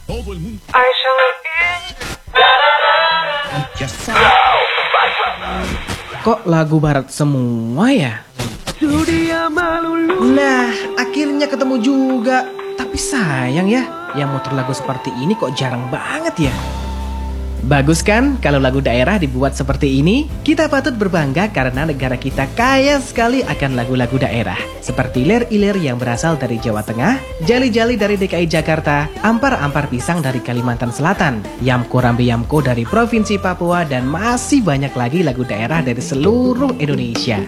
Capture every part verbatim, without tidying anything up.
Kok lagu barat semua ya? Nah, akhirnya ketemu juga. Tapi sayang ya, yang muter lagu seperti ini kok jarang banget ya. Bagus kan kalau lagu daerah dibuat seperti ini? Kita patut berbangga karena negara kita kaya sekali akan lagu-lagu daerah. Seperti lir-ilir yang berasal dari Jawa Tengah, jali-jali dari D K I Jakarta, ampar-ampar pisang dari Kalimantan Selatan, yamko rambe yamko dari Provinsi Papua, dan masih banyak lagi lagu daerah dari seluruh Indonesia.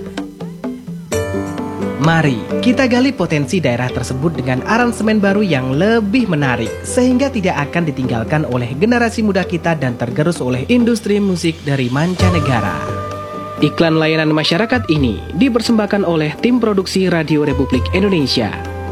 Mari kita gali potensi daerah tersebut dengan aransemen baru yang lebih menarik, sehingga tidak akan ditinggalkan oleh generasi muda kita dan tergerus oleh industri musik dari mancanegara. Iklan layanan masyarakat ini dipersembahkan oleh tim produksi Radio Republik Indonesia.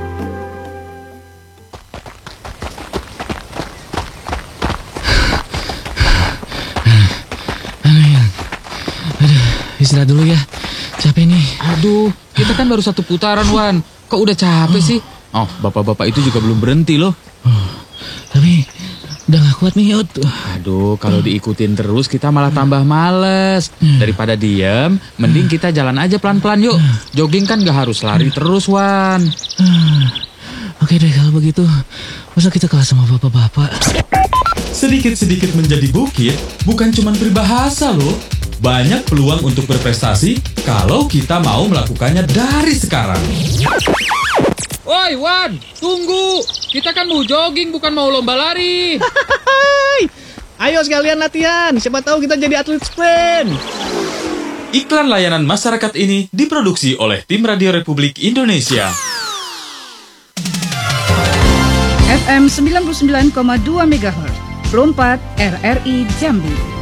Aduh, istirahat dulu ya. Capek nih. Aduh, kita kan baru satu putaran, Wan. Kok udah capek sih? Oh, bapak-bapak itu juga belum berhenti loh. Oh, tapi udah gak kuat nih, Yud. Aduh, kalau diikutin terus kita malah tambah males. Daripada diem, mending kita jalan aja pelan-pelan yuk. Jogging kan gak harus lari terus, Wan. Oke deh kalau begitu. Masa kita kalah sama bapak-bapak? Sedikit-sedikit menjadi bukit bukan cuma peribahasa loh. Banyak peluang untuk berprestasi kalau kita mau melakukannya dari sekarang. Woi Wan, tunggu. Kita kan mau jogging bukan mau lomba lari. Ayo sekalian latihan, siapa tahu kita jadi atlet sprint. Iklan layanan masyarakat ini diproduksi oleh tim Radio Republik Indonesia. F M sembilan puluh sembilan koma dua megahertz, Pelompat R R I Jambi.